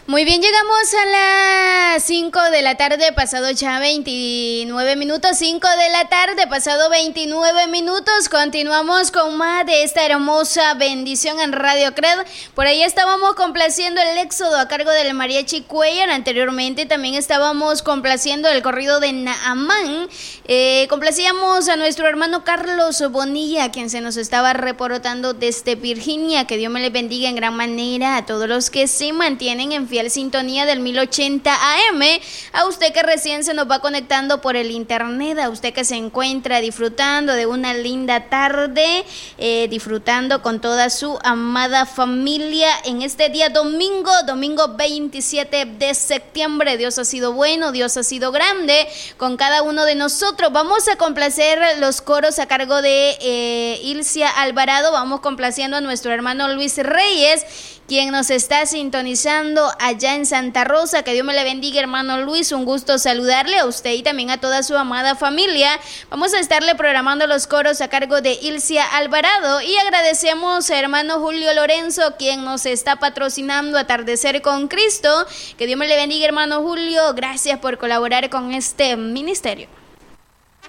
Muy bien, llegamos a las 5 de la tarde, pasado ya 29 minutos, 5 de la tarde, pasado 29 minutos, continuamos con más de esta hermosa bendición en Radio Cred. Por ahí estábamos complaciendo el éxodo a cargo del Mariachi Cuellar, anteriormente también estábamos complaciendo el corrido de Naamán, complacíamos a nuestro hermano Carlos Bonilla, quien se nos estaba reportando desde Virginia. Que Dios me les bendiga en gran manera a todos los que se mantienen en fiel sintonía del 1080 AM, a usted que recién se nos va conectando por el internet, a usted que se encuentra disfrutando de una linda tarde, disfrutando con toda su amada familia en este día domingo 27 de septiembre. Dios ha sido bueno, Dios ha sido grande con cada uno de nosotros. Vamos a complacer los coros a cargo de Ilcia Alvarado. Vamos complaciendo a nuestro hermano Luis Reyes, quien nos está sintonizando allá en Santa Rosa. Que Dios me le bendiga, hermano Luis, un gusto saludarle a usted y también a toda su amada familia. Vamos a estarle programando los coros a cargo de Ilcia Alvarado y agradecemos a hermano Julio Lorenzo, quien nos está patrocinando Atardecer con Cristo. Que Dios me le bendiga, hermano Julio, gracias por colaborar con este ministerio.